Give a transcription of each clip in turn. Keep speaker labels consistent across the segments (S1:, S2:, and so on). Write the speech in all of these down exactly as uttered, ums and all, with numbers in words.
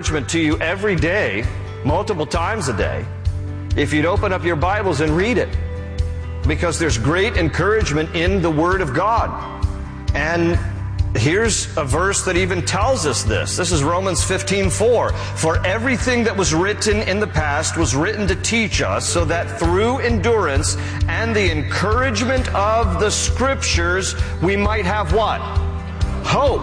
S1: encouragement to you every day, multiple times a day, if you'd open up your Bibles and read it. Because there's great encouragement in the Word of God. And here's a verse that even tells us this. This is Romans fifteen four. For everything that was written in the past was written to teach us, so that through endurance and the encouragement of the Scriptures, we might have what? Hope.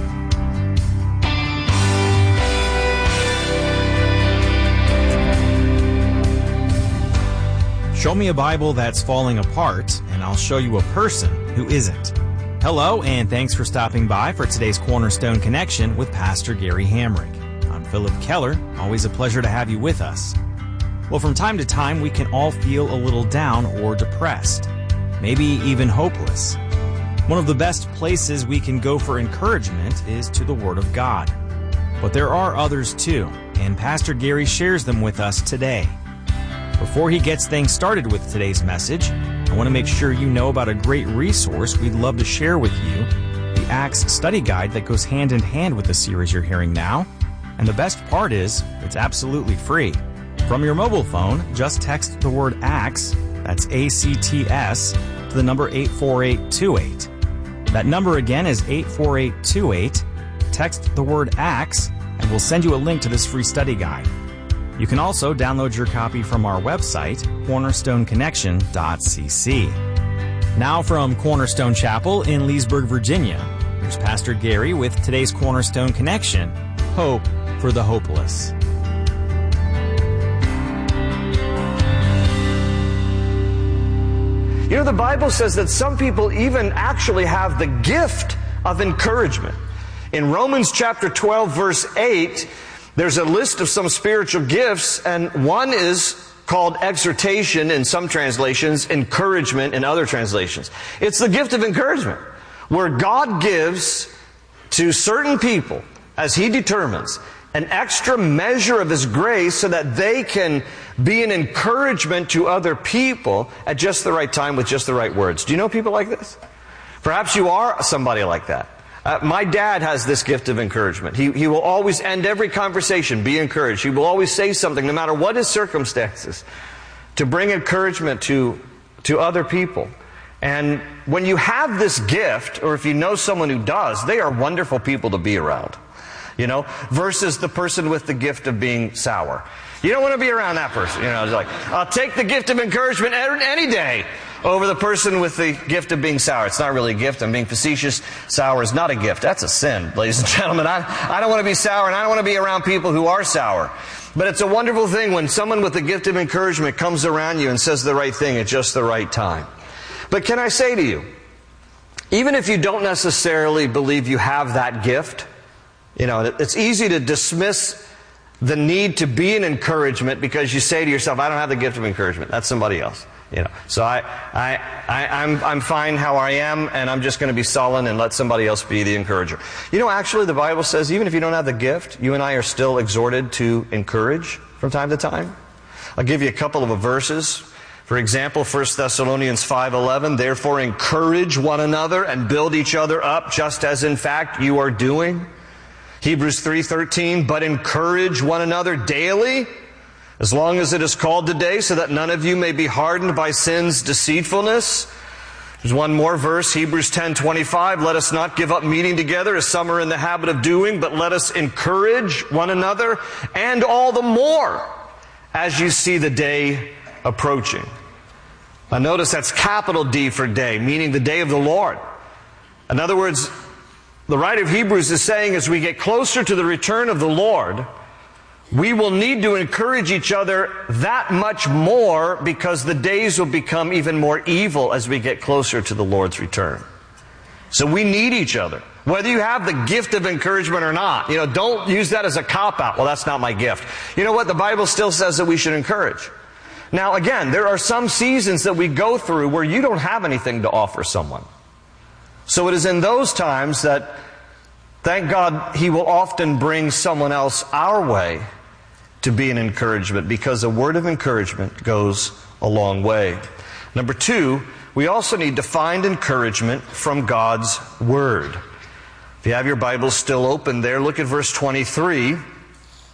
S2: Show me a Bible that's falling apart, and I'll show you a person who isn't. Hello, and thanks for stopping by for today's Cornerstone Connection with Pastor Gary Hamrick. I'm Philip Keller. Always a pleasure to have you with us. Well, from time to time, we can all feel a little down or depressed, maybe even hopeless. One of the best places we can go for encouragement is to the Word of God. But there are others too, and Pastor Gary shares them with us today. Before he gets things started with today's message, I want to make sure you know about a great resource we'd love to share with you, the Acts study guide that goes hand in hand with the series you're hearing now. And the best part is, it's absolutely free. From your mobile phone, just text the word ACTS, that's A C T S, to the number eight four eight two eight. That number again is eight four eight two eight. Text the word ACTS, and we'll send you a link to this free study guide. You can also download your copy from our website, cornerstone connection dot c c. Now from Cornerstone Chapel in Leesburg, Virginia, here's Pastor Gary with today's Cornerstone Connection, Hope for the Hopeless.
S1: You know, the Bible says that some people even actually have the gift of encouragement. In Romans chapter twelve, verse eight, there's a list of some spiritual gifts, and one is called exhortation in some translations, encouragement in other translations. It's the gift of encouragement, where God gives to certain people, as He determines, an extra measure of His grace so that they can be an encouragement to other people at just the right time with just the right words. Do you know people like this? Perhaps you are somebody like that. Uh, my dad has this gift of encouragement. He, he will always end every conversation, be encouraged. He will always say something, no matter what his circumstances, to bring encouragement to, to other people. And when you have this gift, or if you know someone who does, they are wonderful people to be around. You know, versus the person with the gift of being sour. You don't want to be around that person. You know, it's like, I'll take the gift of encouragement any day over the person with the gift of being sour. It's not really a gift. I'm being facetious. Sour is not a gift. That's a sin, ladies and gentlemen. I, I don't want to be sour, and I don't want to be around people who are sour. But it's a wonderful thing when someone with the gift of encouragement comes around you and says the right thing at just the right time. But can I say to you, even if you don't necessarily believe you have that gift, you know, it's easy to dismiss the need to be an encouragement because you say to yourself, I don't have the gift of encouragement. That's somebody else. You know, so I, I, I, I'm, I'm fine how I am, and I'm just going to be sullen and let somebody else be the encourager. You know, actually, the Bible says even if you don't have the gift, you and I are still exhorted to encourage from time to time. I'll give you a couple of verses. For example, First Thessalonians five eleven, therefore encourage one another and build each other up, just as in fact you are doing. Hebrews three thirteen, but encourage one another daily, as long as it is called today, so that none of you may be hardened by sin's deceitfulness. There's one more verse, Hebrews ten twenty-five, let us not give up meeting together as some are in the habit of doing, but let us encourage one another, and all the more as you see the day approaching. Now notice that's capital D for day, meaning the day of the Lord. In other words, the writer of Hebrews is saying as we get closer to the return of the Lord, we will need to encourage each other that much more because the days will become even more evil as we get closer to the Lord's return. So we need each other. Whether you have the gift of encouragement or not, you know, don't use that as a cop-out. Well, that's not my gift. You know what? The Bible still says that we should encourage. Now, again, there are some seasons that we go through where you don't have anything to offer someone. So it is in those times that, thank God, He will often bring someone else our way to be an encouragement, because a word of encouragement goes a long way. Number two, we also need to find encouragement from God's Word. If you have your Bibles still open there, look at verse twenty-three.